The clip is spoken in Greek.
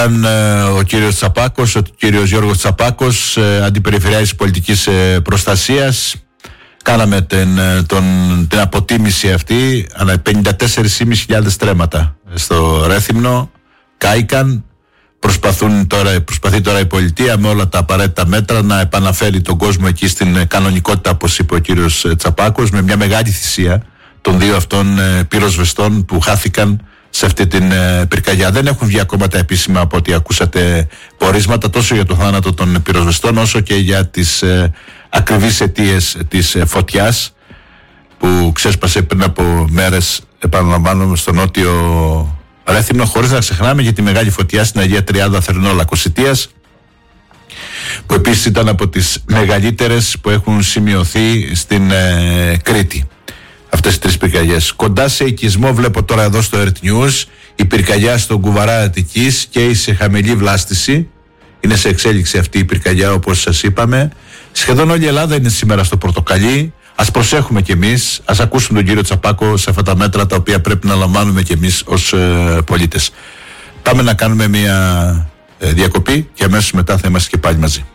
Ο κύριος Τσαπάκος, ο κύριος Γιώργος Τσαπάκος, αντιπεριφερειάρχης πολιτικής προστασίας. Κάναμε την αποτίμηση αυτή, 54.500 στρέμματα στο Ρέθυμνο, κάηκαν. Προσπαθεί τώρα η πολιτεία με όλα τα απαραίτητα μέτρα να επαναφέρει τον κόσμο εκεί στην κανονικότητα, όπως είπε ο κύριος Τσαπάκος, με μια μεγάλη θυσία των δύο αυτών πυροσβεστών που χάθηκαν σε αυτή την πυρκαγιά. Δεν έχουν βγει ακόμα τα επίσημα, από ό,τι ακούσατε, πορίσματα τόσο για το θάνατο των πυροσβεστών όσο και για τις ακριβείς αιτίες της φωτιάς που ξέσπασε πριν από μέρες, επαναλαμβάνω, στο νότιο Ρέθυμνο, χωρίς να ξεχνάμε για τη μεγάλη φωτιά στην Αγία Τριάδα Θερινόλα Κωσιτίας, που επίσης ήταν από τις μεγαλύτερες που έχουν σημειωθεί στην Κρήτη. Αυτές οι τρεις πυρκαγιές. Κοντά σε οικισμό, βλέπω τώρα εδώ στο Earth News, η πυρκαγιά στον Κουβαρά Αττικής και σε χαμηλή βλάστηση. Είναι σε εξέλιξη αυτή η πυρκαγιά, όπως σας είπαμε. Σχεδόν όλη η Ελλάδα είναι σήμερα στο πορτοκαλί. Ας προσέχουμε κι εμείς, ας ακούσουμε τον κύριο Τσαπάκο σε αυτά τα μέτρα τα οποία πρέπει να λαμβάνουμε κι εμείς ως πολίτες. Πάμε να κάνουμε μια διακοπή και αμέσως μετά θα είμαστε και πάλι μαζί.